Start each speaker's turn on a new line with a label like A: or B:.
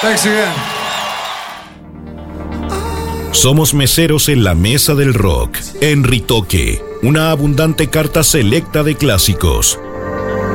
A: Thanks again.
B: Somos meseros en la mesa del rock. En Ritoque, una abundante carta selecta de clásicos.